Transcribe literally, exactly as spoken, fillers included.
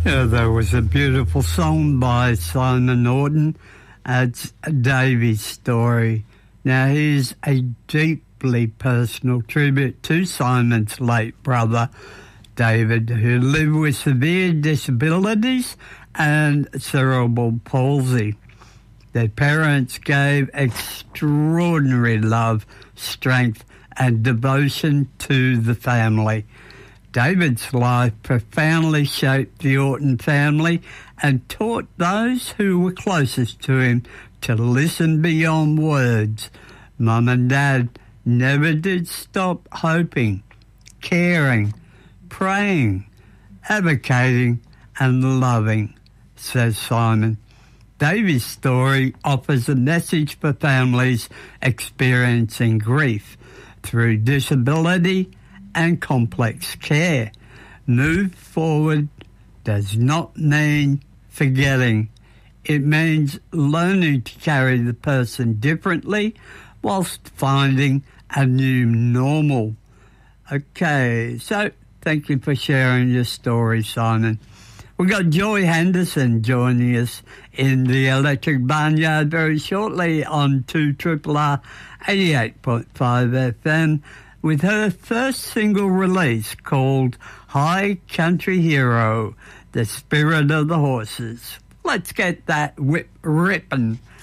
Yeah, there was a beautiful song by Simon Norton. It's Davy's story. Now, here's a deeply personal tribute to Simon's late brother, David, who lived with severe disabilities and cerebral palsy. Their parents gave extraordinary love, strength, and devotion to the family. David's life profoundly shaped the Orton family and taught those who were closest to him to listen beyond words. Mum and Dad never did stop hoping, caring, praying, advocating, and loving, says Simon. Davy's story offers a message for families experiencing grief through disability and complex care. Move forward does not mean forgetting. It means learning to carry the person differently whilst finding a new normal. Okay, so thank you for sharing your story, Simon. We've got Joy Henderson joining us in the Electric Barnyard very shortly on two R R R eighty-eight point five F M with her first single release called High Country Hero, The Spirit of the Horses. Let's get that whip ripping